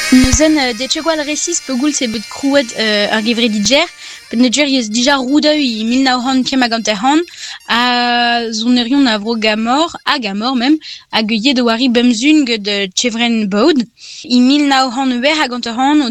Neuzen de tchegwal resis pegoul se bet krouet ar gevrediger, bet nedger yez dija roudeuil I 1951 a zonerion a vro gamor, mem, hag yed o ari bemzun gant tchevren baoud. I 1951